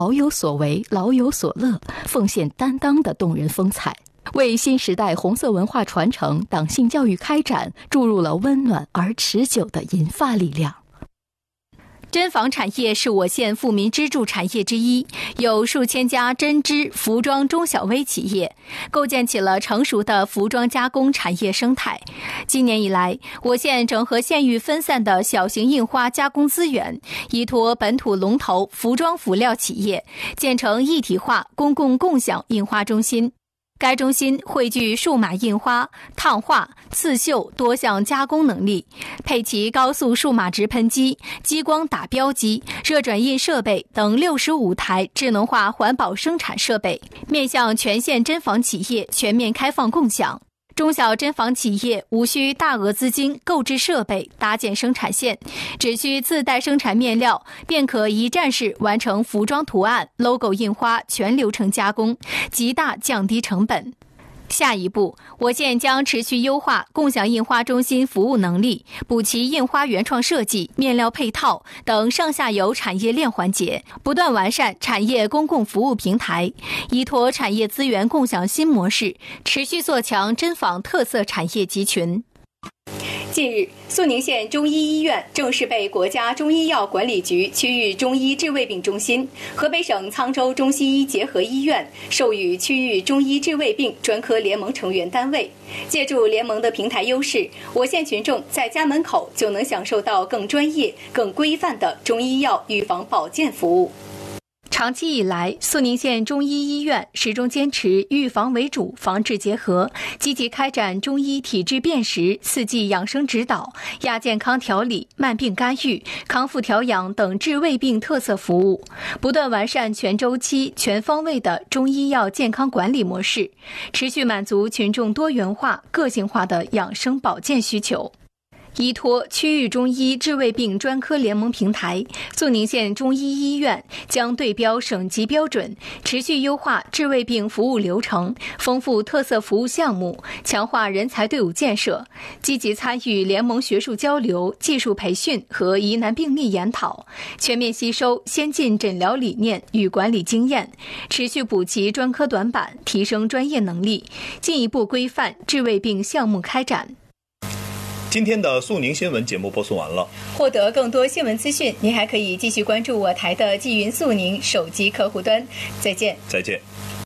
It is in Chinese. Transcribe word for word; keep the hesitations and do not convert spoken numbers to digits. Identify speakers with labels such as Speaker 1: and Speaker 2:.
Speaker 1: 老有所为，老有所乐，奉献担当的动人风采，为新时代红色文化传承、党性教育开展注入了温暖而持久的银发力量。
Speaker 2: 针纺产业是我县富民支柱产业之一，有数千家针织、服装中小微企业，构建起了成熟的服装加工产业生态。今年以来，我县整合县域分散的小型印花加工资源，依托本土龙头服装辅料企业，建成一体化公共共享印花中心。该中心汇聚数码印花、烫画、刺绣多项加工能力，配齐高速数码直喷机、激光打标机、热转印设备等六十五台智能化环保生产设备，面向全县针纺企业全面开放共享。中小针纺企业无需大额资金购置设备搭建生产线，只需自带生产面料，便可一站式完成服装图案、logo 印花全流程加工，极大降低成本。下一步，我县将持续优化共享印花中心服务能力，补齐印花原创设计、面料配套等上下游产业链环节，不断完善产业公共服务平台，依托产业资源共享新模式，持续做强针纺特色产业集群。近日，肃宁县中医医院正式被国家中医药管理局区域中医治胃病中心、河北省沧州中西医结合医院授予区域中医治胃病专科联盟成员单位。借助联盟的平台优势，我县群众在家门口就能享受到更专业、更规范的中医药预防保健服务。长期以来，肃宁县中医医院始终坚持预防为主、防治结合，积极开展中医体质辨识、四季养生指导、亚健康调理、慢病干预、康复调养等治胃病特色服务，不断完善全周期、全方位的中医药健康管理模式，持续满足群众多元化、个性化的养生保健需求。依托区域中医治胃病专科联盟平台，肃宁县中医医院将对标省级标准，持续优化治胃病服务流程，丰富特色服务项目，强化人才队伍建设，积极参与联盟学术交流、技术培训和疑难病例研讨，全面吸收先进诊疗理念与管理经验，持续补齐专科短板，提升专业能力，进一步规范治胃病项目开展。
Speaker 3: 今天的肃宁新闻节目播送完了。
Speaker 2: 获得更多新闻资讯，您还可以继续关注我台的纪云肃宁手机客户端。再见。
Speaker 3: 再见。